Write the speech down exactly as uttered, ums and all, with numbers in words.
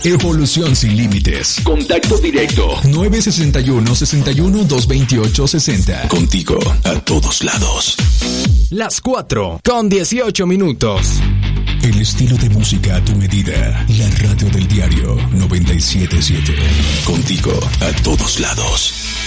Evolución sin límites. Contacto directo. nueve sesenta y uno, sesenta y uno, doscientos veintiocho, sesenta. Contigo a todos lados. Las cuatro con dieciocho minutos. El estilo de música a tu medida. La radio del diario noventa y siete punto siete. Contigo a todos lados.